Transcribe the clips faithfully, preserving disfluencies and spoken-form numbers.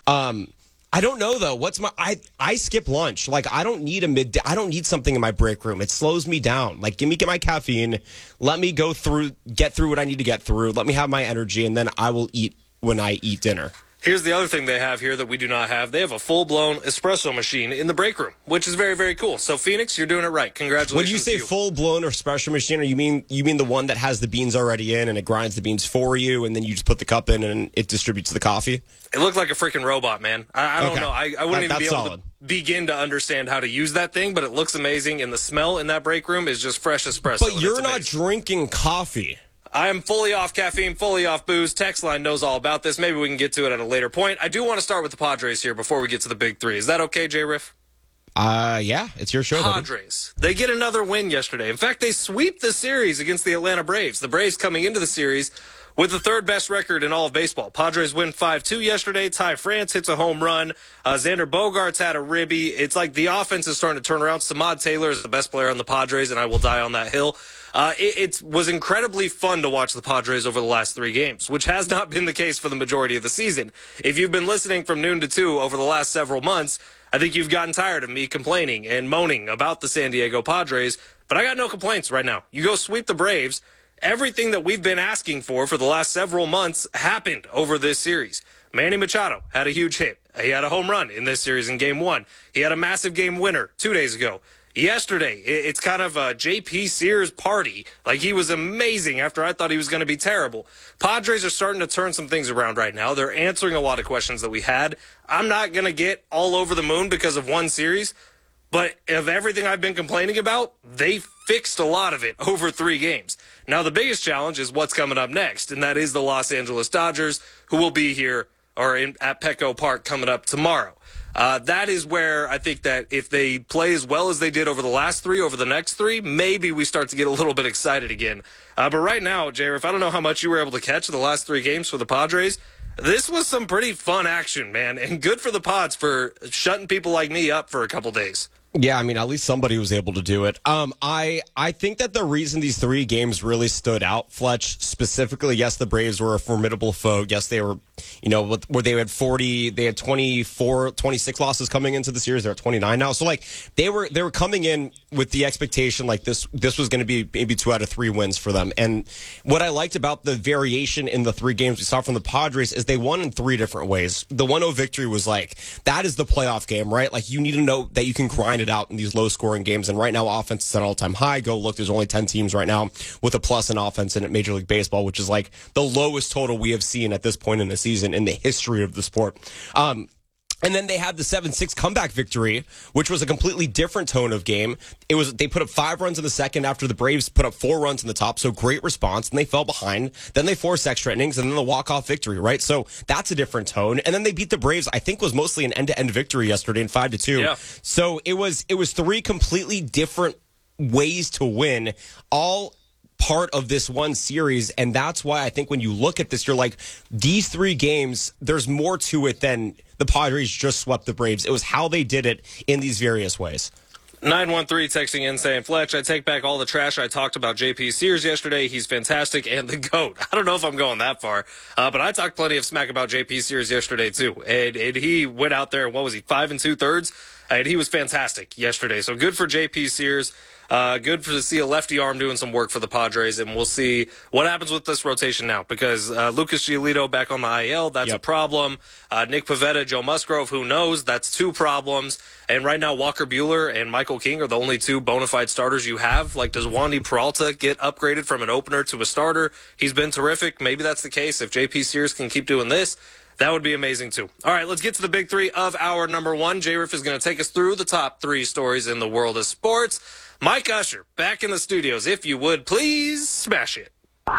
Um, I don't know though. What's my? I I skip lunch. Like I don't need a midday. I don't need something in my break room. It slows me down. Like give me get my caffeine. Let me go through, get through what I need to get through. Let me have my energy, and then I will eat when I eat dinner. Here's the other thing they have here that we do not have. They have a full-blown espresso machine in the break room, which is very, very cool. So, Phoenix, you're doing it right. Congratulations. When you say you. full-blown espresso machine, or you mean you mean the one that has the beans already in and it grinds the beans for you, and then you just put the cup in and it distributes the coffee? It looked like a freaking robot, man. I, I don't okay. know. I, I wouldn't that, even be able solid. to begin to understand how to use that thing, but it looks amazing, and the smell in that break room is just fresh espresso. But you're not drinking coffee. I am fully off caffeine, fully off booze. Text line knows all about this. Maybe we can get to it at a later point. I do want to start with the Padres here before we get to the big three. Is that okay, J-Riff? Uh, yeah, it's your show. Padres. Buddy. They get another win yesterday. In fact, they sweep the series against the Atlanta Braves. The Braves coming into the series with the third best record in all of baseball. Padres win five two yesterday. Ty France hits a home run. Uh, Xander Bogaerts had a ribby. It's like the offense is starting to turn around. Samad Taylor is the best player on the Padres, and I will die on that hill. Uh, it, it was incredibly fun to watch the Padres over the last three games, which has not been the case for the majority of the season. If you've been listening from noon to two over the last several months, I think you've gotten tired of me complaining and moaning about the San Diego Padres, but I got no complaints right now. You go sweep the Braves. Everything that we've been asking for for the last several months happened over this series. Manny Machado had a huge hit. He had a home run in this series in game one. He had a massive game winner two days ago. Yesterday, it's kind of a J P Sears party. Like, he was amazing after I thought he was going to be terrible. Padres are starting to turn some things around right now. They're answering a lot of questions that we had. I'm not going to get all over the moon because of one series, but of everything I've been complaining about, they fixed a lot of it over three games. Now, the biggest challenge is what's coming up next, and that is the Los Angeles Dodgers, who will be here or in, at Petco Park coming up tomorrow. Uh, that is where I think that if they play as well as they did over the last three, over the next three, maybe we start to get a little bit excited again. Uh, but right now, J-Riff, I don't know how much you were able to catch the last three games for the Padres. This was some pretty fun action, man, and good for the Pods for shutting people like me up for a couple days. Yeah, I mean, at least somebody was able to do it. Um, I I think that the reason these three games really stood out, Fletch, specifically, yes, the Braves were a formidable foe. Yes, they were, you know, where they had forty, they had twenty-four, twenty-six losses coming into the series. They're at twenty-nine now. So, like, they were they were coming in with the expectation, like, this this was going to be maybe two out of three wins for them. And what I liked about the variation in the three games we saw from the Padres is they won in three different ways. The one oh victory was like, that is the playoff game, right? Like, you need to know that you can grind it out in these low-scoring games. And right now, offense is at an all-time high. Go look, there's only ten teams right now with a plus in offense in Major League Baseball, which is like the lowest total we have seen at this point in the season in the history of the sport. Um, And then they had the seven six comeback victory, which was a completely different tone of game. It was they put up five runs in the second after the Braves put up four runs in the top, so great response, and they fell behind. Then they forced extra innings, and then the walk-off victory, right? So that's a different tone. And then they beat the Braves, I think was mostly an end-to-end victory yesterday in five to two. Yeah. So it was it was three completely different ways to win, all part of this one series, and that's why I think when you look at this, you're like, these three games, there's more to it than the Padres just swept the Braves. It was how they did it in these various ways. nine one three texting in saying, Fletch, I take back all the trash I talked about J P Sears yesterday. He's fantastic and the GOAT. I don't know if I'm going that far, uh, but I talked plenty of smack about J P Sears yesterday, too. And, and he went out there, what was he, five and two-thirds? And he was fantastic yesterday. So good for J P Sears. Uh, good for to see a lefty arm doing some work for the Padres, and we'll see what happens with this rotation now, because uh, Lucas Giolito back on the I L, that's yep. a problem. Uh, Nick Pivetta, Joe Musgrove, who knows? That's two problems. And right now, Walker Buehler and Michael King are the only two bona fide starters you have. Like, does Wandy Peralta get upgraded from an opener to a starter? He's been terrific. Maybe that's the case. If J P Sears can keep doing this, that would be amazing, too. All right, let's get to the big three of our number one. J-Riff is going to take us through the top three stories in the world of sports. Mike Usher, back in the studios. If you would, please smash it.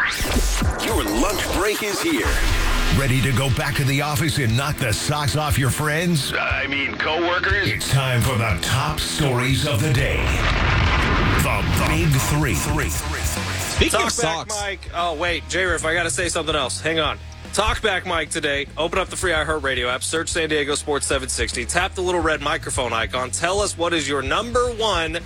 Your lunch break is here. Ready to go back to the office and knock the socks off your friends? I mean, coworkers? It's time for the top stories of the day. The, the Big Three. three. Speaking Talk of back, socks. Mike. Oh, wait, J-Riff, I got to say something else. Hang on. Talk back, Mike, today. Open up the free iHeartRadio app. Search San Diego Sports seven sixty. Tap the little red microphone icon. Tell us what is your number one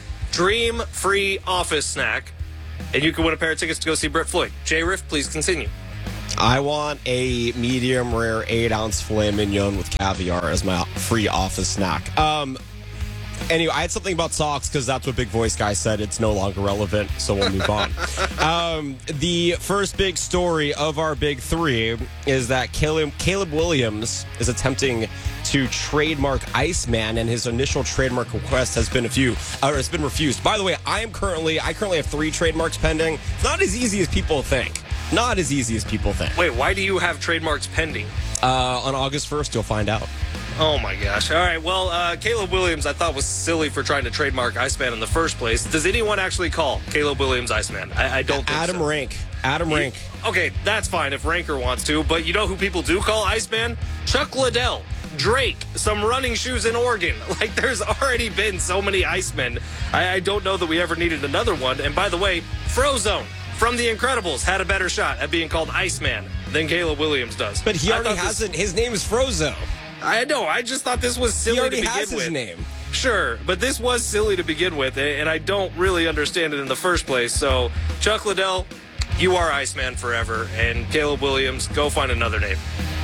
dream-free office snack, and you can win a pair of tickets to go see Brett Floyd. J-Riff, please continue. I want a medium rare eight ounce filet mignon with caviar as my free office snack. Um, anyway, I had something about socks because that's what Big Voice Guy said. It's no longer relevant, so we'll move on. Um, the first big story of our big three is that Caleb, Caleb Williams is attempting to trademark Iceman, and his initial trademark request has been a few, or has been refused. By the way, I am currently, I currently have three trademarks pending. It's not as easy as people think. Not as easy as people think. Wait, why do you have trademarks pending? Uh, on August first, you'll find out. Oh, my gosh. All right, well, uh, Caleb Williams, I thought was silly for trying to trademark Iceman in the first place. Does anyone actually call Caleb Williams Iceman? I, I don't think Adam so. Rank. Adam Rank. Okay, that's fine if Ranker wants to, but you know who people do call Iceman? Chuck Liddell, Drake, some running shoes in Oregon. Like, there's already been so many Icemen. I, I don't know that we ever needed another one. And by the way, Frozone from The Incredibles had a better shot at being called Iceman than Caleb Williams does. But he I already thought has this- it. His name is Frozo. I know. I just thought this was silly He already to begin has his with. name. Sure, but this was silly to begin with, and I don't really understand it in the first place. So, Chuck Liddell, you are Iceman forever, and Caleb Williams, go find another name.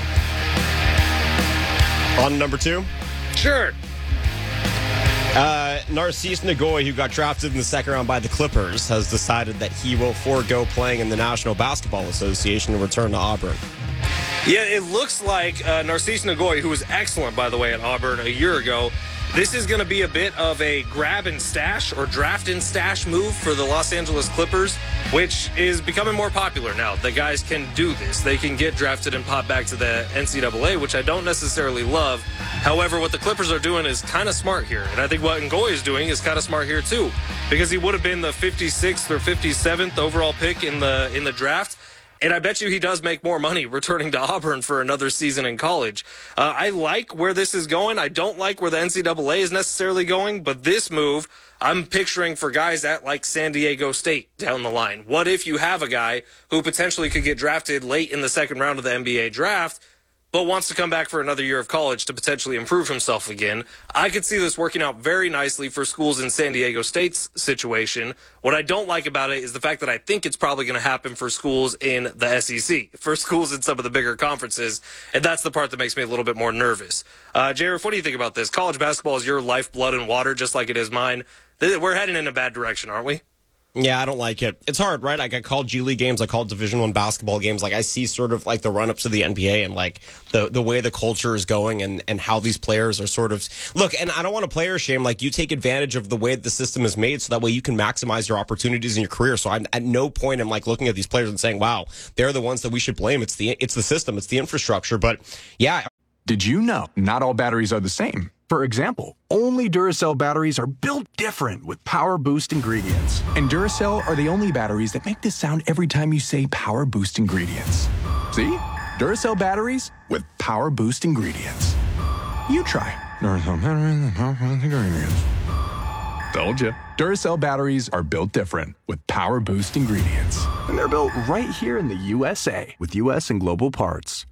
On to number two. Sure. Uh, Narcisse Nagoy, who got drafted in the second round by the Clippers, has decided that he will forego playing in the National Basketball Association and return to Auburn. Yeah, it looks like uh, Narcisse Nagoy, who was excellent, by the way, at Auburn a year ago, this is going to be a bit of a grab and stash or draft and stash move for the Los Angeles Clippers, which is becoming more popular now. The guys can do this. They can get drafted and pop back to the N C double A, which I don't necessarily love. However, what the Clippers are doing is kind of smart here. And I think what Ngoy is doing is kind of smart here, too, because he would have been the fifty-sixth or fifty-seventh overall pick in the in the draft. And I bet you he does make more money returning to Auburn for another season in college. Uh, I like where this is going. I don't like where the N C double A is necessarily going, but this move, I'm picturing for guys at like San Diego State down the line. What if you have a guy who potentially could get drafted late in the second round of the N B A draft, but wants to come back for another year of college to potentially improve himself again? I could see this working out very nicely for schools in San Diego State's situation. What I don't like about it is the fact that I think it's probably going to happen for schools in the S E C, for schools in some of the bigger conferences, and that's the part that makes me a little bit more nervous. Uh, Jareth, what do you think about this? College basketball is your life, blood, and water, just like it is mine. We're heading in a bad direction, aren't we? Yeah, I don't like it. It's hard, right? Like I call G League games, I call Division One basketball games. Like I see sort of like the run ups to the N B A and like the the way the culture is going and and how these players are sort of look. And I don't want to player shame. Like you take advantage of the way the system is made, so that way you can maximize your opportunities in your career. So I'm at no point am like looking at these players and saying, "Wow, they're the ones that we should blame." It's the it's the system, it's the infrastructure. But yeah. Did you know not all batteries are the same? For example, only Duracell batteries are built different with Power Boost ingredients. And Duracell are the only batteries that make this sound every time you say Power Boost ingredients. See? Duracell batteries with Power Boost ingredients. You try. Duracell batteries with Power Boost ingredients. Told you. Duracell batteries are built different with Power Boost ingredients. And they're built right here in the U S A with U S and global parts.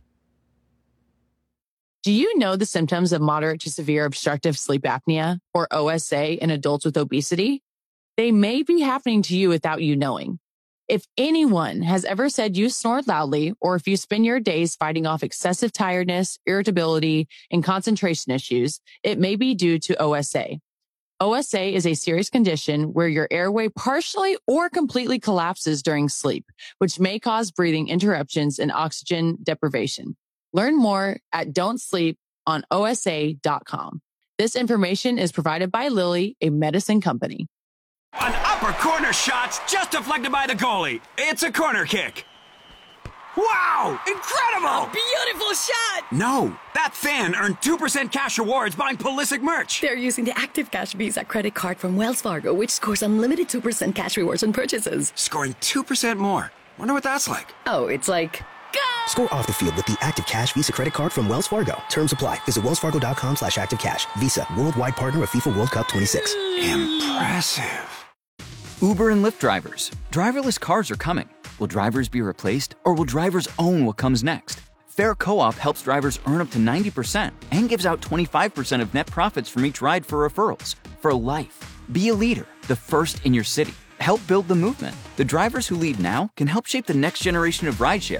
Do you know the symptoms of moderate to severe obstructive sleep apnea, or O S A, in adults with obesity? They may be happening to you without you knowing. If anyone has ever said you snore loudly, or if you spend your days fighting off excessive tiredness, irritability, and concentration issues, it may be due to O S A. O S A is a serious condition where your airway partially or completely collapses during sleep, which may cause breathing interruptions and oxygen deprivation. Learn more at don't sleep on O S A dot com. This information is provided by Lilly, a medicine company. An upper corner shot's just deflected by the goalie. It's a corner kick. Wow! Incredible! Beautiful shot! No, that fan earned two percent cash rewards buying Pulisic merch. They're using the Active Cash Visa credit card from Wells Fargo, which scores unlimited two percent cash rewards on purchases. Scoring two percent more. Wonder what that's like. Oh, it's like... Go! Score off the field with the Active Cash Visa credit card from Wells Fargo. Terms apply. Visit wellsfargo.com slash active cash. Visa, worldwide partner of FIFA World Cup twenty-six. Impressive. Uber and Lyft drivers. Driverless cars are coming. Will drivers be replaced, or will drivers own what comes next? Fair Co-op helps drivers earn up to ninety percent and gives out twenty-five percent of net profits from each ride for referrals. For life. Be a leader, the first in your city. Help build the movement. The drivers who lead now can help shape the next generation of rideshare.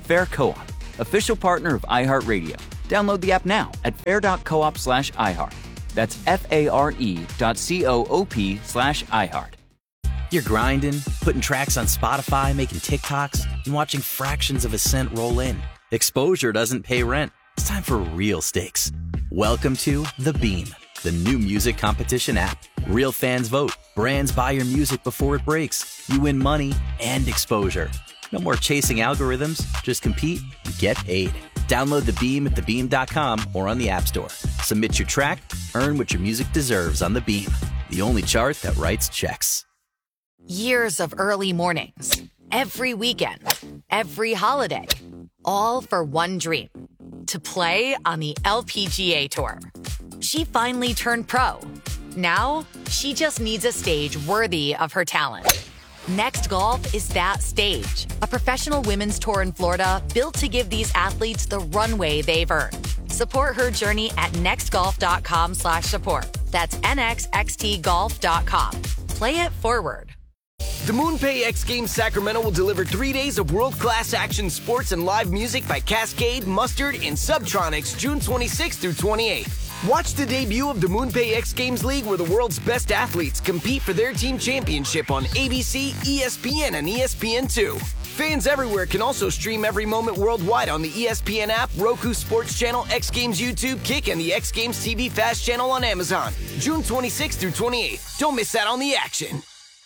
Fair Co-op, official partner of iHeartRadio. Download the app now at fair.coop slash iHeart. That's F-A-R-E dot C-O-O-P slash iHeart. You're grinding, putting tracks on Spotify, making TikToks, and watching fractions of a cent roll in. Exposure doesn't pay rent. It's time for real stakes. Welcome to The Beam, the new music competition app. Real fans vote. Brands buy your music before it breaks. You win money and exposure. No more chasing algorithms. Just compete and get paid. Download The Beam at the beam dot com or on the App Store. Submit your track, earn what your music deserves on The Beam, the only chart that writes checks. Years of early mornings, every weekend, every holiday, all for one dream, to play on the L P G A Tour. She finally turned pro. Now, she just needs a stage worthy of her talent. Next Golf is that stage, a professional women's tour in Florida built to give these athletes the runway they've earned. Support her journey at nextgolf.com slash support. That's N X X T golf dot com. Play it forward. The MoonPay X Games Sacramento will deliver three days of world-class action sports and live music by Cascade, Mustard, and Subtronics June twenty-sixth through twenty-eighth. Watch the debut of the MoonPay X Games League where the world's best athletes compete for their team championship on A B C, E S P N, and E S P N two. Fans everywhere can also stream every moment worldwide on the E S P N app, Roku Sports Channel, X Games YouTube, Kick, and the X Games T V Fast Channel on Amazon. June twenty-sixth through twenty-eighth. Don't miss out on the action.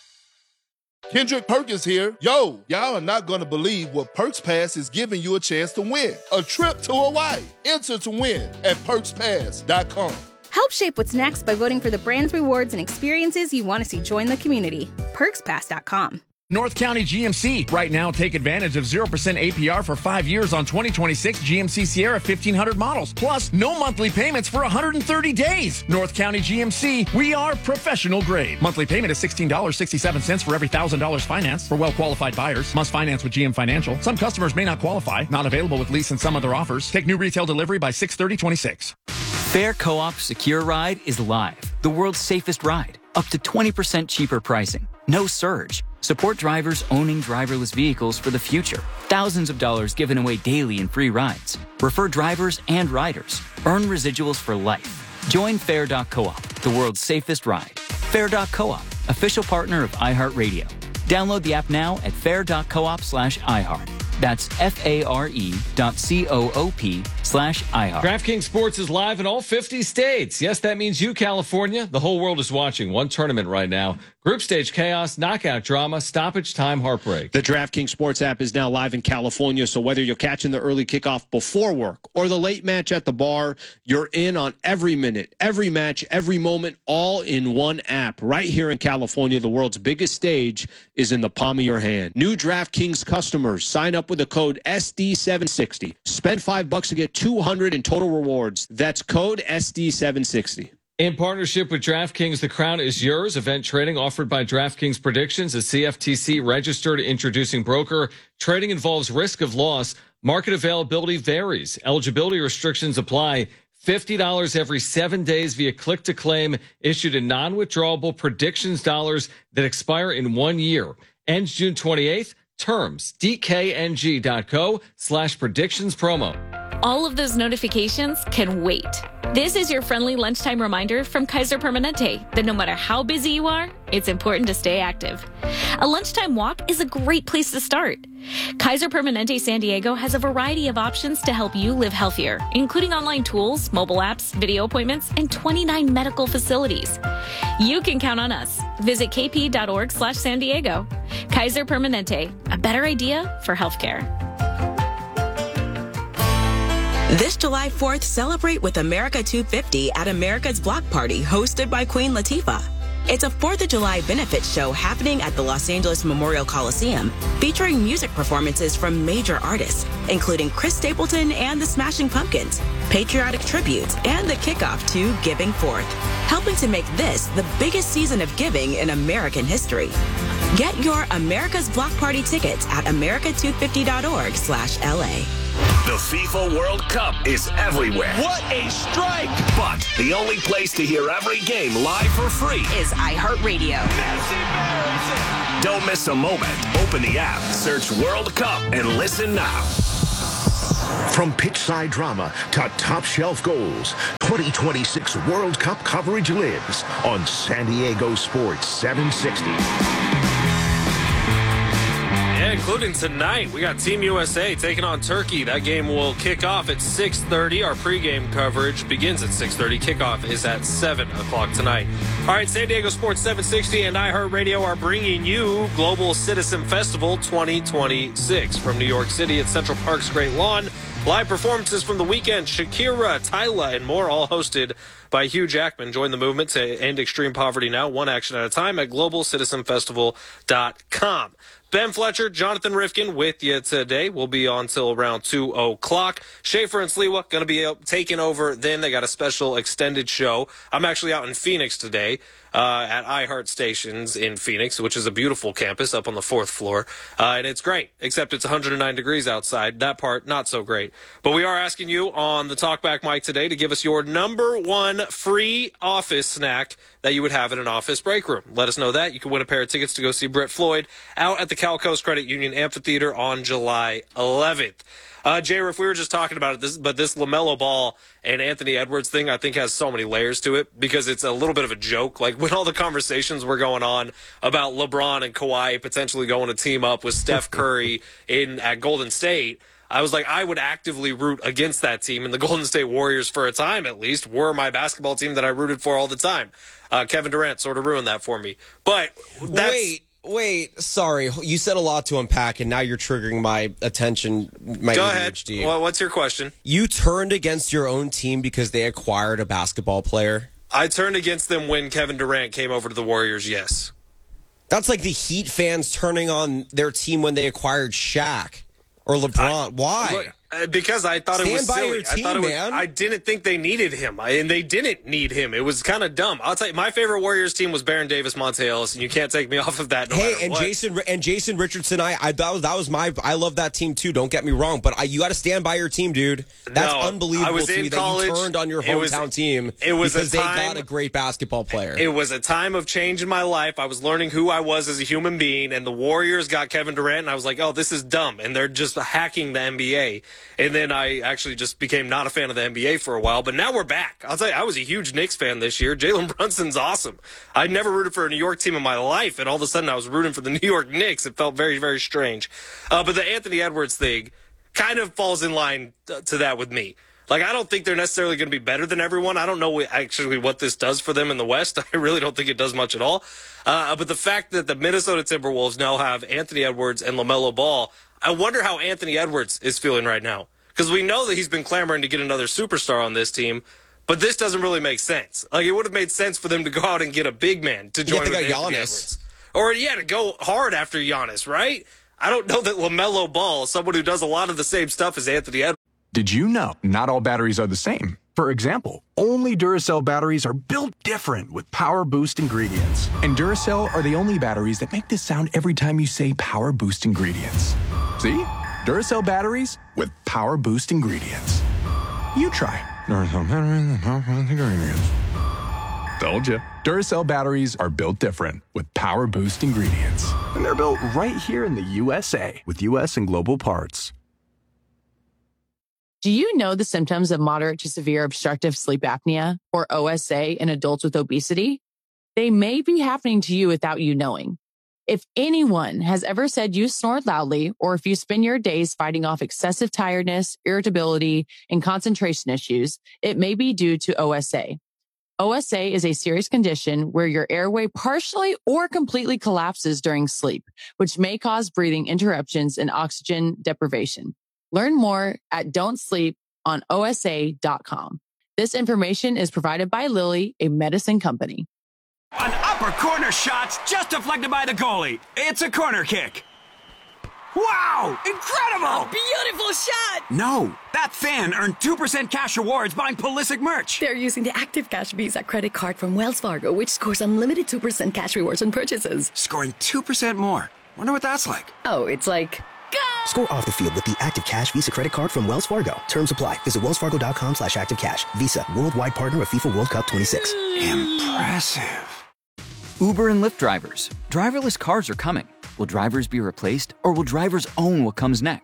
Kendrick Perkins here. Yo, y'all are not going to believe what Perks Pass is giving you a chance to win. A trip to Hawaii. Enter to win at perks pass dot com. Help shape what's next by voting for the brands, rewards, and experiences you want to see join the community. perks pass dot com. North County G M C. Right now, take advantage of zero percent A P R for five years on twenty twenty-six G M C Sierra fifteen hundred models. Plus, no monthly payments for one hundred thirty days. North County G M C, we are professional grade. Monthly payment is sixteen dollars and sixty-seven cents for every one thousand dollars finance for well-qualified buyers. Must finance with G M Financial. Some customers may not qualify. Not available with lease and some other offers. Take new retail delivery by six thirty twenty-six. Fair Co-op Secure Ride is live. The world's safest ride. Up to twenty percent cheaper pricing. No surge. Support drivers owning driverless vehicles for the future. Thousands of dollars given away daily in free rides. Refer drivers and riders. Earn residuals for life. Join Fair dot coop, the world's safest ride. Fair dot coop, official partner of iHeartRadio. Download the app now at fair dot coop slash iHeart. That's F-A-R-E dot C-O-O-P slash iHeart. DraftKings Sports is live in all fifty states. Yes, that means you, California. The whole world is watching one tournament right now. Group stage chaos, knockout drama, stoppage time heartbreak. The DraftKings Sports app is now live in California, so whether you're catching the early kickoff before work or the late match at the bar, you're in on every minute, every match, every moment, all in one app. Right here in California, the world's biggest stage is in the palm of your hand. New DraftKings customers, sign up with the code S D seven sixty. Spend five bucks to get two hundred in total rewards. That's code S D seven sixty. In partnership with DraftKings, the crown is yours. Event trading offered by DraftKings Predictions, a C F T C registered introducing broker. Trading involves risk of loss. Market availability varies. Eligibility restrictions apply. fifty dollars every seven days via click to claim, issued in non-withdrawable predictions dollars that expire in one year. Ends June twenty-eighth. Terms, D K N G dot co slash predictions promo. All of those notifications can wait. This is your friendly lunchtime reminder from Kaiser Permanente that no matter how busy you are, it's important to stay active. A lunchtime walk is a great place to start. Kaiser Permanente San Diego has a variety of options to help you live healthier, including online tools, mobile apps, video appointments, and twenty-nine medical facilities. You can count on us. Visit kp.org slash San Diego. Kaiser Permanente, a better idea for healthcare. This July fourth, celebrate with America two fifty at America's Block Party, hosted by Queen Latifah. It's a fourth of July benefit show happening at the Los Angeles Memorial Coliseum, featuring music performances from major artists, including Chris Stapleton and the Smashing Pumpkins, patriotic tributes, and the kickoff to Giving Forth, helping to make this the biggest season of giving in American history. Get your America's Block Party tickets at america two fifty dot org slash L A. The FIFA World Cup is everywhere. What a strike! But the only place to hear every game live for free is iHeartRadio. Don't miss a moment. Open the app, search World Cup, and listen now. From pitch-side drama to top-shelf goals, twenty twenty-six World Cup coverage lives on San Diego Sports seven sixty. Yeah, including tonight. We got Team U S A taking on Turkey. That game will kick off at six thirty. Our pregame coverage begins at six thirty. Kickoff is at seven o'clock tonight. All right, San Diego Sports seven sixty and iHeartRadio are bringing you Global Citizen Festival twenty twenty-six from New York City at Central Park's Great Lawn. Live performances from the weekend, Shakira, Tyla, and more, all hosted by Hugh Jackman. Join the movement to end extreme poverty now, one action at a time at global citizen festival dot com. Ben Fletcher, Jonathan Rifkin with you today. We'll be on till around two o'clock. Schaefer and Sliwa going to be taking over then. They got a special extended show. I'm actually out in Phoenix today uh, at iHeart Stations in Phoenix, which is a beautiful campus up on the fourth floor. Uh, and it's great, except it's one hundred nine degrees outside. That part, not so great. But we are asking you on the Talkback mic today to give us your number one free office snack that you would have in an office break room. Let us know that. You can win a pair of tickets to go see Brett Floyd out at the Cal Coast Credit Union Amphitheater on July eleventh. Uh, J-R, if we were just talking about it, this, but this LaMelo Ball and Anthony Edwards thing, I think has so many layers to it because it's a little bit of a joke. Like when all the conversations were going on about LeBron and Kawhi potentially going to team up with Steph Curry in at Golden State, I was like, I would actively root against that team. And the Golden State Warriors, for a time at least, were my basketball team that I rooted for all the time. Uh, Kevin Durant sort of ruined that for me. But that's... Wait. Wait, sorry. You said a lot to unpack, and now you're triggering my attention. My Go A D H D. ahead. Well, what's your question? You turned against your own team because they acquired a basketball player? I turned against them when Kevin Durant came over to the Warriors, yes. That's like the Heat fans turning on their team when they acquired Shaq or LeBron. I, Why? Look, uh, because I thought Stand it was by silly. your team, I thought it was, man. I didn't think they needed him, I, and they didn't need him. It was kind of dumb. I'll tell you, my favorite Warriors team was Baron Davis, Monte Ellis, and you can't take me off of that. No hey, matter and what. Jason and Jason Richardson, I, I that was that was my I love that team too. Don't get me wrong, but I, you got to stand by your team, dude. That's No, unbelievable I was to in me college. that you turned on your It was- hometown team it was a because they time- got a great basketball player. It was a time of change in my life. I was learning who I was as a human being, and the Warriors got Kevin Durant, and I was like, oh, this is dumb, and they're just hacking the N B A. And then I actually just became not a fan of the N B A for a while, but now we're back. I'll tell you, I was a huge Knicks fan this year. Jalen Brunson's awesome. I never rooted for a New York team in my life, and all of a sudden I was rooting for the New York Knicks. It felt very, very strange. Uh, but the Anthony Edwards thing kind of falls in line to that with me. Like, I don't think they're necessarily going to be better than everyone. I don't know actually what this does for them in the West. I really don't think it does much at all. Uh, but the fact that the Minnesota Timberwolves now have Anthony Edwards and LaMelo Ball, I wonder how Anthony Edwards is feeling right now. Because we know that he's been clamoring to get another superstar on this team, but this doesn't really make sense. Like, it would have made sense for them to go out and get a big man to join Yeah, with they got Anthony Giannis. Edwards. Or, yeah, to go hard after Giannis, right? I don't know that LaMelo Ball, someone who does a lot of the same stuff as Anthony Edwards. Did you know not all batteries are the same? For example, only Duracell batteries are built different with Power Boost ingredients. And Duracell are the only batteries that make this sound every time you say Power Boost ingredients. See? Duracell batteries with Power Boost ingredients. You try. Duracell batteries with Power Boost ingredients. Told you. Duracell batteries are built different with Power Boost ingredients. And they're built right here in the U S A with U S and global parts. Do you know the symptoms of moderate to severe obstructive sleep apnea, or O S A, in adults with obesity? They may be happening to you without you knowing. If anyone has ever said you snore loudly, or if you spend your days fighting off excessive tiredness, irritability, and concentration issues, it may be due to O S A. O S A is a serious condition where your airway partially or completely collapses during sleep, which may cause breathing interruptions and oxygen deprivation. Learn more at don't sleep on O S A dot com. This information is provided by Lilly, a medicine company. An upper corner shot's just deflected by the goalie. It's a corner kick. Wow! Incredible! A beautiful shot! No, that fan earned two percent cash rewards buying Pulisic merch. They're using the Active Cash Visa credit card from Wells Fargo, which scores unlimited two percent cash rewards on purchases. Scoring two percent more. Wonder what that's like. Oh, it's like... Score off the field with the Active Cash Visa credit card from Wells Fargo. Terms apply. Visit wellsfargo.com slash active cash. Visa, worldwide partner of FIFA World Cup twenty-six. Impressive. Uber and Lyft drivers. Driverless cars are coming. Will drivers be replaced, or will drivers own what comes next?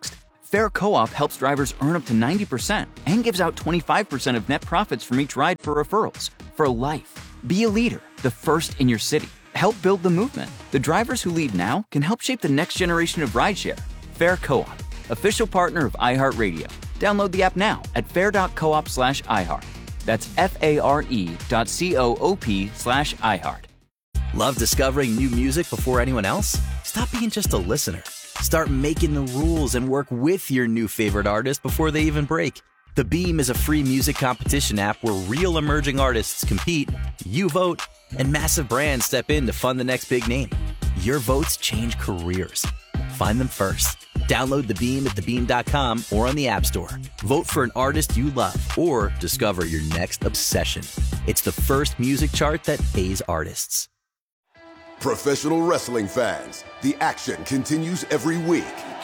Fair Co-op helps drivers earn up to ninety percent and gives out twenty-five percent of net profits from each ride for referrals. For life. Be a leader, the first in your city. Help build the movement. The drivers who lead now can help shape the next generation of rideshare. Fair Co-op, official partner of iHeartRadio. Download the app now at fair.coop slash iHeart. That's F-A-R-E dot C-O-O-P slash iHeart. Love discovering new music before anyone else? Stop being just a listener. Start making the rules and work with your new favorite artist before they even break. The Beam is a free music competition app where real emerging artists compete, you vote, and massive brands step in to fund the next big name. Your votes change careers. Find them first. Download The Beam at the beam dot com or on the App Store. Vote for an artist you love or discover your next obsession. It's the first music chart that pays artists. Professional wrestling fans, the action continues every week.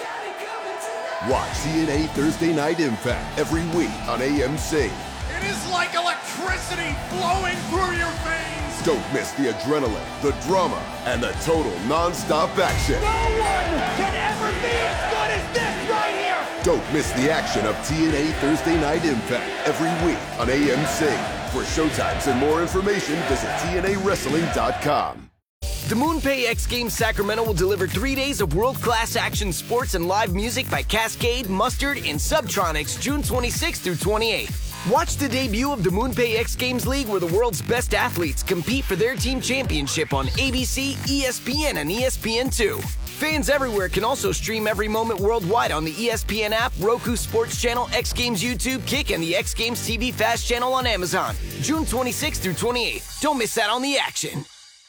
Watch T N A Thursday Night Impact every week on A M C. It is like electricity flowing through your veins. Don't miss the adrenaline, the drama, and the total non-stop action. No one can ever be as good as this right here. Don't miss the action of T N A Thursday Night Impact every week on A M C. For showtimes and more information, visit T N A wrestling dot com. The MoonPay X Games Sacramento will deliver three days of world-class action sports and live music by Cascade, Mustard, and Subtronics June twenty-sixth through twenty-eighth. Watch the debut of the MoonPay X Games League where the world's best athletes compete for their team championship on A B C, E S P N, and E S P N two. Fans everywhere can also stream every moment worldwide on the E S P N app, Roku Sports Channel, X Games YouTube, Kick, and the X Games T V Fast Channel on Amazon. June twenty-sixth through twenty-eighth. Don't miss out on the action.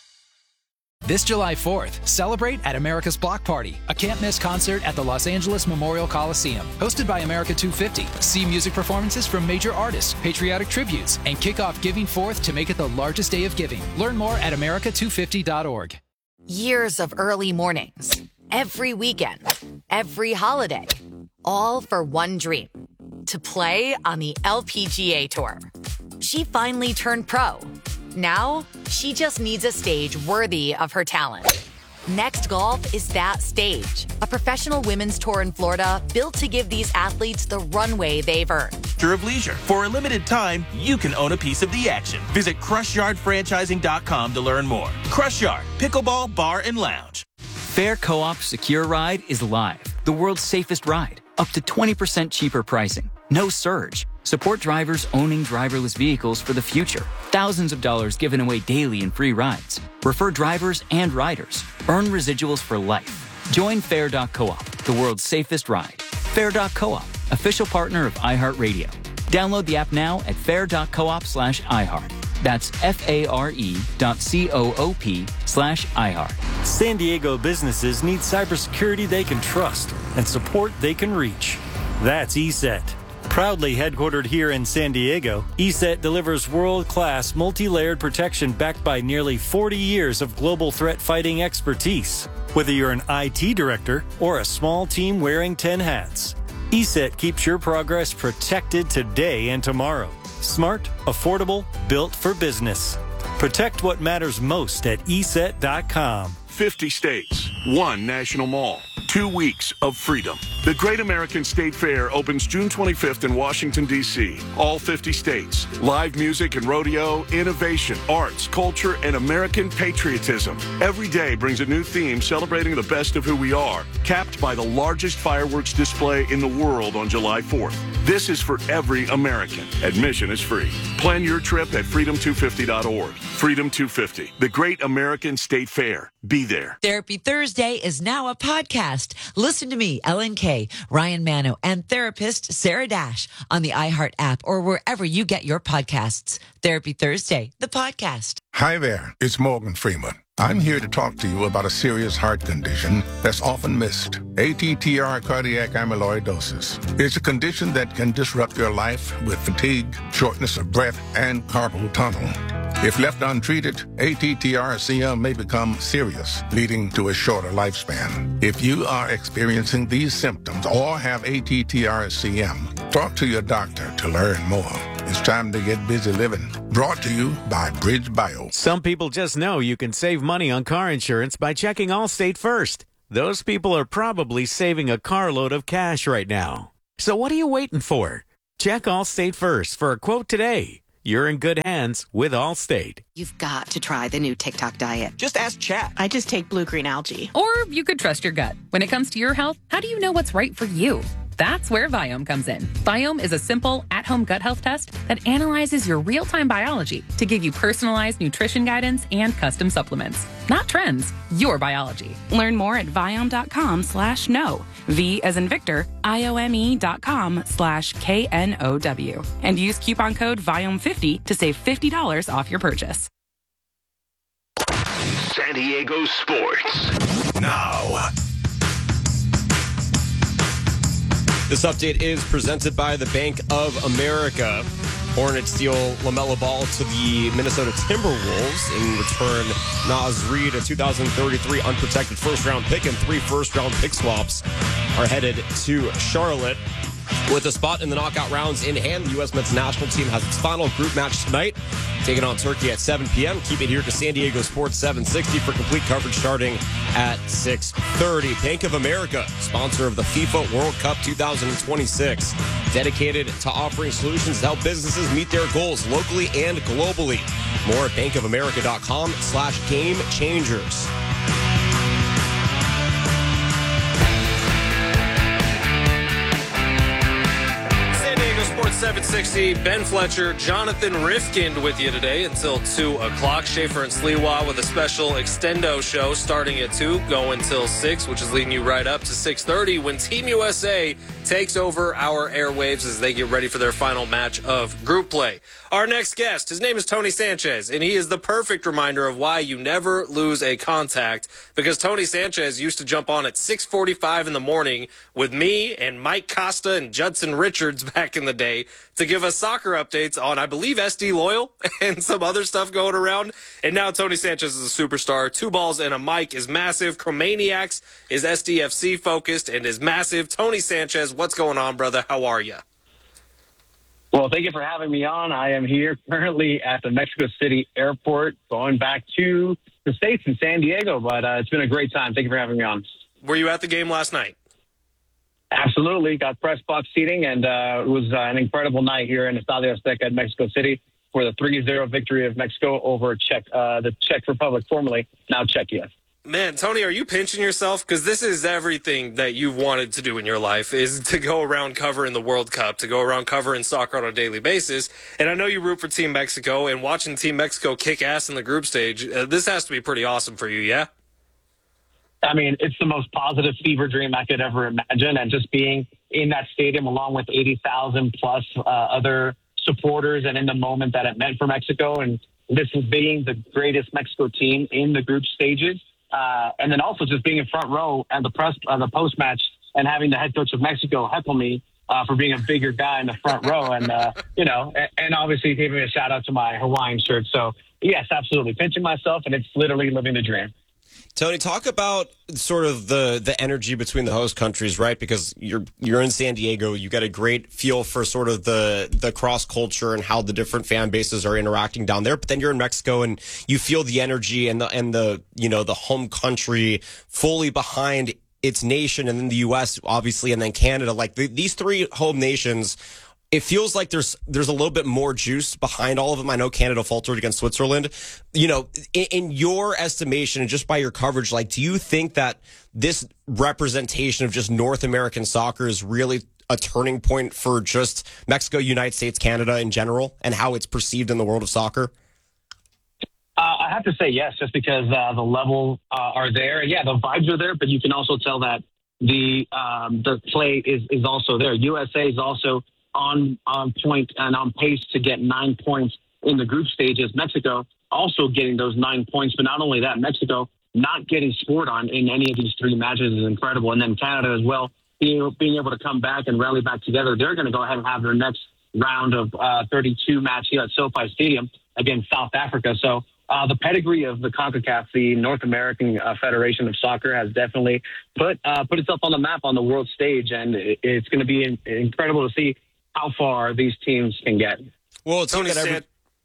This July fourth, celebrate at America's Block Party, a can't-miss concert at the Los Angeles Memorial Coliseum. Hosted by America two fifty, see music performances from major artists, patriotic tributes, and kick off Giving Fourth to make it the largest day of giving. Learn more at America two fifty dot org. Years of early mornings, every weekend, every holiday, all for one dream, to play on the L P G A Tour. She finally turned pro. Now, she just needs a stage worthy of her talent. Next Golf is that stage, a professional women's tour in Florida built to give these athletes the runway they've earned. Of leisure. For a limited time, you can own a piece of the action. Visit crush yard franchising dot com to learn more. Crush Yard, pickleball, bar, and lounge. Fair Co-op Secure Ride is live. The world's safest ride. Up to twenty percent cheaper pricing. No surge. Support drivers owning driverless vehicles for the future. Thousands of dollars given away daily in free rides. Refer drivers and riders. Earn residuals for life. Join Fair dot Co-op, the world's safest ride. Fair dot Co-op, official partner of iHeartRadio. Download the app now at fair dot coop slash iHeart. That's F-A-R-E dot C-O-O-P slash iHeart. San Diego businesses need cybersecurity they can trust and support they can reach. That's E S E T. Proudly headquartered here in San Diego, E S E T delivers world-class, multi-layered protection backed by nearly forty years of global threat fighting expertise. Whether you're an I T director or a small team wearing ten hats, E S E T keeps your progress protected today and tomorrow. Smart, affordable, built for business. Protect what matters most at E S E T dot com. fifty states, one national mall, two weeks of freedom. The Great American State Fair opens June twenty-fifth in Washington, D C All fifty states. Live music and rodeo, innovation, arts, culture, and American patriotism. Every day brings a new theme celebrating the best of who we are, capped by the largest fireworks display in the world on July fourth. This is for every American. Admission is free. Plan your trip at freedom two fifty dot org. Freedom two fifty, the Great American State Fair. Be there. Therapy Thursday is now a podcast. Listen to me, Ellen Kay, Ryan Mano, and therapist Sarah Dash on the iHeart app or wherever you get your podcasts. Therapy Thursday, the podcast. Hi there, it's Morgan Freeman. I'm here to talk to you about a serious heart condition that's often missed. A T T R cardiac amyloidosis. It's a condition that can disrupt your life with fatigue, shortness of breath, and carpal tunnel. If left untreated, A T T R C M may become serious, leading to a shorter lifespan. If you are experiencing these symptoms or have A T T R C M, talk to your doctor to learn more. It's time to get busy living. Brought to you by Bridge Bio. Some people just know you can save money on car insurance by checking Allstate first. those people are probably saving a carload of cash right now. So what are you waiting for? Check Allstate first for a quote today. You're in good hands with Allstate. You've got to try the new TikTok diet. Just ask Chat. I just take blue-green algae. Or you could trust your gut. When it comes to your health, how do you know what's right for you? That's where Viome comes in. Viome is a simple, at-home gut health test that analyzes your real-time biology to give you personalized nutrition guidance and custom supplements. Not trends, your biology. Learn more at Viome.com slash no. V as in Victor, I-O-M-E dot com slash K N O W. And use coupon code Viome fifty to save fifty dollars off your purchase. San Diego Sports. Now. This update is presented by the Bank of America. Hornets deal LaMelo Ball to the Minnesota Timberwolves. In return, Naz Reid, a two thousand thirty-three unprotected first-round pick, and three first-round pick swaps are headed to Charlotte. With a spot in the knockout rounds in hand, the U S men's national team has its final group match tonight, taking on Turkey at seven p.m. Keep it here to San Diego Sports seven sixty for complete coverage starting at six thirty. Bank of America, sponsor of the FIFA World Cup two thousand twenty-six, dedicated to offering solutions to help businesses meet their goals locally and globally. More at bankofamerica.com slash game changers. seven sixty, Ben Fletcher, Jonathan Rifkind with you today until two o'clock. Schaefer and Sliwa with a special extendo show starting at two, going till six, which is leading you right up to six thirty when Team U S A takes over our airwaves as they get ready for their final match of group play. Our next guest, his name is Tony Sanchez, and he is the perfect reminder of why you never lose a contact, because Tony Sanchez used to jump on at six forty-five in the morning with me and Mike Costa and Judson Richards back in the day to give us soccer updates on, I believe, S D Loyal and some other stuff going around. And now Tony Sanchez is a superstar. Two balls and a mic is massive. Chromaniacs is S D F C focused and is massive. Tony Sanchez, what's going on, brother? How are you? Well, thank you for having me on. I am here currently at the Mexico City airport, going back to the States in San Diego, but uh, it's been a great time. Thank you for having me on. Were you at the game last night? Absolutely. Got press box seating, and uh, it was uh, an incredible night here in Estadio Azteca in Mexico City for the three zero victory of Mexico over Czech, uh, the Czech Republic, formerly now Czechia. Man, Tony, are you pinching yourself? Because this is everything that you've wanted to do in your life, is to go around covering the World Cup, to go around covering soccer on a daily basis. And I know you root for Team Mexico, and watching Team Mexico kick ass in the group stage, uh, this has to be pretty awesome for you, yeah? I mean, it's the most positive fever dream I could ever imagine. And just being in that stadium along with eighty thousand plus uh, other supporters, and in the moment that it meant for Mexico, and this is being the greatest Mexico team in the group stages. Uh, and then also just being in front row at the press, uh, the post match, and having the head coach of Mexico heckle me uh, for being a bigger guy in the front row, and uh, you know, and, and obviously giving me a shout out to my Hawaiian shirt. So yes, absolutely, pinching myself, and it's literally living the dream. Tony, talk about sort of the, the energy between the host countries, right? Because you're you're in San Diego, you got a great feel for sort of the the cross culture and how the different fan bases are interacting down there. But then you're in Mexico and you feel the energy and the and the you know the home country fully behind its nation, and then the U S obviously, and then Canada. Like the, these three home nations, it feels like there's there's a little bit more juice behind all of them. I know Canada faltered against Switzerland. You know, in, in your estimation and just by your coverage, like, do you think that this representation of just North American soccer is really a turning point for just Mexico, United States, Canada in general, and how it's perceived in the world of soccer? Uh, I have to say yes, just because uh, the level uh, are there. Yeah, the vibes are there, but you can also tell that the um, the play is, is also there. U S A is also on on point and on pace to get nine points in the group stages. Mexico also getting those nine points, but not only that, Mexico not getting scored on in any of these three matches is incredible. And then Canada as well, being, being able to come back and rally back together. They're going to go ahead and have their next round of uh, thirty-two match here at SoFi Stadium against South Africa. So uh, the pedigree of the CONCACAF, the North American uh, Federation of Soccer, has definitely put uh, put itself on the map on the world stage, and it, it's going to be in, incredible to see how far these teams can get. Well, it's Tony every- San-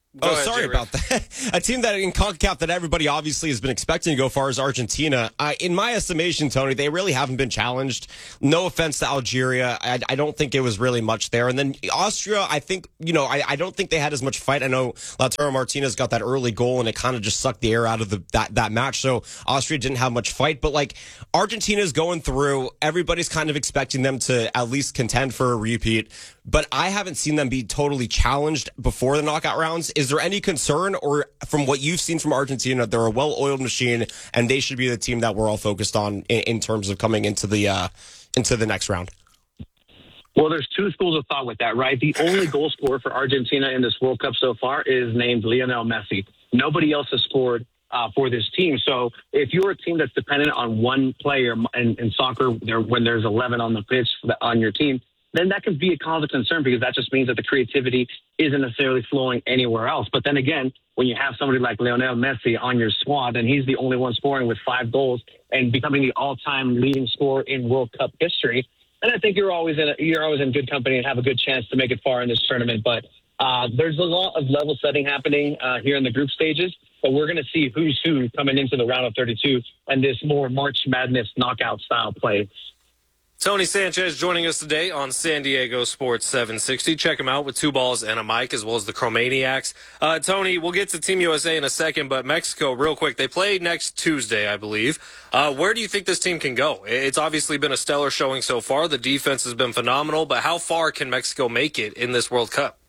Oh, ahead, sorry Jerry. about that. A team that in CONCACAF that everybody obviously has been expecting to go far is Argentina. Uh, in my estimation, Tony, they really haven't been challenged. No offense to Algeria. I, I don't think it was really much there. And then Austria, I think, you know, I, I don't think they had as much fight. I know Lautaro Martinez got that early goal and it kind of just sucked the air out of the that, that match. So Austria didn't have much fight. But like Argentina's going through, everybody's kind of expecting them to at least contend for a repeat. But I haven't seen them be totally challenged before the knockout rounds. Is there any concern, or from what you've seen from Argentina, they're a well-oiled machine, and they should be the team that we're all focused on in, in terms of coming into the uh, into the next round? Well, there's two schools of thought with that, right? The only goal scorer for Argentina in this World Cup so far is named Lionel Messi. Nobody else has scored uh, for this team. So if you're a team that's dependent on one player in, in soccer, there, when there's eleven on the pitch on your team, then that can be a cause of concern because that just means that the creativity isn't necessarily flowing anywhere else. But then again, when you have somebody like Lionel Messi on your squad, and he's the only one scoring with five goals and becoming the all-time leading scorer in World Cup history, and I think you're always in a, you're always in good company and have a good chance to make it far in this tournament. But uh, there's a lot of level setting happening uh, here in the group stages. But we're going to see who's who coming into the round of thirty-two and this more March Madness knockout style play. Tony Sanchez joining us today on San Diego Sports seven sixty. Check him out with two balls and a mic, as well as the Chromaniacs. Uh, Tony, we'll get to Team U S A in a second, but Mexico, real quick, they play next Tuesday, I believe. Uh, where do you think this team can go? It's obviously been a stellar showing so far. The defense has been phenomenal, but how far can Mexico make it in this World Cup?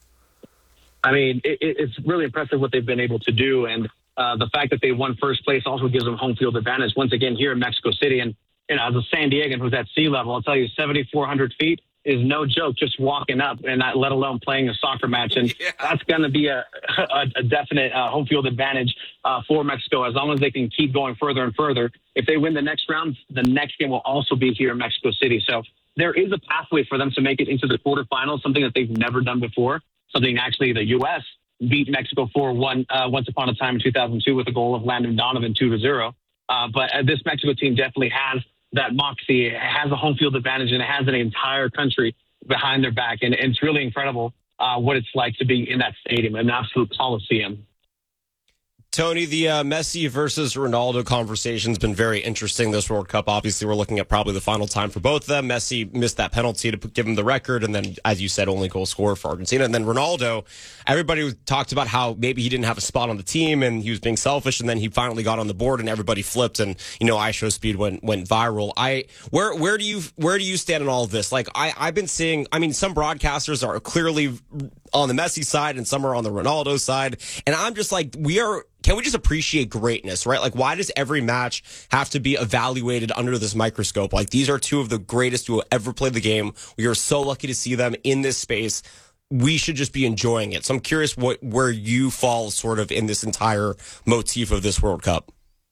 I mean, it, it's really impressive what they've been able to do, and uh, the fact that they won first place also gives them home field advantage once again here in Mexico City. And you know, as a San Diegan who's at sea level, I'll tell you, seventy-four hundred feet is no joke just walking up, and not, let alone playing a soccer match. And yeah. that's going to be a, a, a definite uh, home field advantage uh, for Mexico as long as they can keep going further and further. If they win the next round, the next game will also be here in Mexico City. So there is a pathway for them to make it into the quarterfinals, something that they've never done before, something actually the U S beat Mexico four one uh, once upon a time in two thousand two with a goal of Landon Donovan two to zero. Uh, but uh, this Mexico team definitely has that moxie. It has a home field advantage, and it has an entire country behind their back. And it's really incredible uh, what it's like to be in that stadium, an absolute coliseum. Tony, the uh, Messi versus Ronaldo conversation has been very interesting this World Cup. Obviously, we're looking at probably the final time for both of them. Messi missed that penalty to give him the record, and then, as you said, only goal scorer for Argentina. And then Ronaldo, everybody talked about how maybe he didn't have a spot on the team and he was being selfish, and then he finally got on the board and everybody flipped, and you know, iShowSpeed went went viral. I where where do you where do you stand in all of this? Like I I've been seeing, I mean, some broadcasters are clearly on the Messi side and some are on the Ronaldo side, and I'm just like, we are. Can we just appreciate greatness, right? Like, why does every match have to be evaluated under this microscope? Like, these are two of the greatest who ever played the game. We are so lucky to see them in this space. We should just be enjoying it. So I'm curious what where you fall sort of in this entire motif of this World Cup.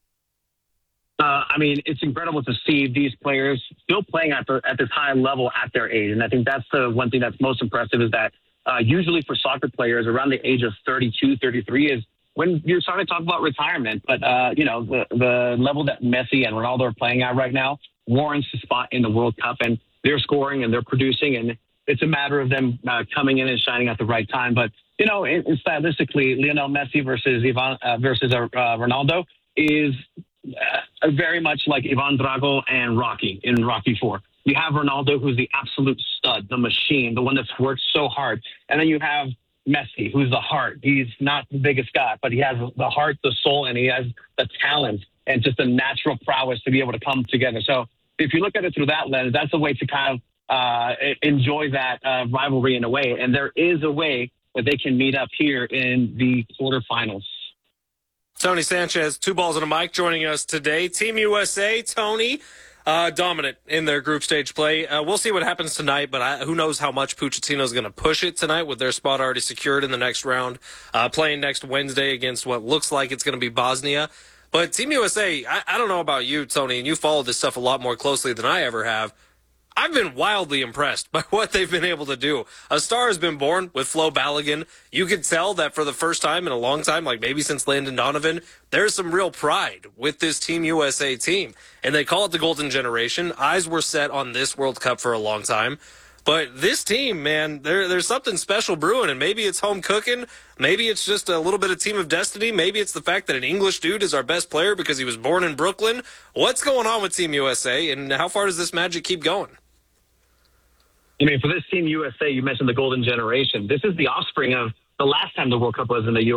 Uh, I mean, it's incredible to see these players still playing at, the, at this high level at their age. And I think that's the one thing that's most impressive is that uh, usually for soccer players around the age of thirty-two, thirty-three is when you're starting to talk about retirement. But, uh, you know, the, the level that Messi and Ronaldo are playing at right now warrants a spot in the World Cup. And they're scoring and they're producing. And it's a matter of them uh, coming in and shining at the right time. But, you know, it, it, stylistically, Lionel Messi versus Ivan uh, versus uh, Ronaldo is uh, very much like Ivan Drago and Rocky in Rocky four. You have Ronaldo, who's the absolute stud, the machine, the one that's worked so hard. And then you have Messi, who's the heart. He's not the biggest guy, but he has the heart, the soul, and he has the talent and just the natural prowess to be able to come together. So if you look at it through that lens, that's a way to kind of uh, enjoy that uh, rivalry in a way. And there is a way that they can meet up here in the quarterfinals. Tony Sanchez, two balls and a mic, joining us today. Team U S A, Tony, uh, dominant in their group stage play. Uh, we'll see what happens tonight, but I, who knows how much Pochettino is going to push it tonight with their spot already secured in the next round, uh, playing next Wednesday against what looks like it's going to be Bosnia. But Team U S A, I, I don't know about you, Tony, and you follow this stuff a lot more closely than I ever have. I've been wildly impressed by what they've been able to do. A star has been born with Flo Balogun. You could tell that for the first time in a long time, like maybe since Landon Donovan, there's some real pride with this Team U S A team. And they call it the Golden Generation. Eyes were set on this World Cup for a long time. But this team, man, there, there's something special brewing, and maybe it's home cooking. Maybe it's just a little bit of team of destiny. Maybe it's the fact that an English dude is our best player because he was born in Brooklyn. What's going on with Team U S A, and how far does this magic keep going? I mean, for this Team U S A, you mentioned the golden generation. This is the offspring of the last time the World Cup was in the U S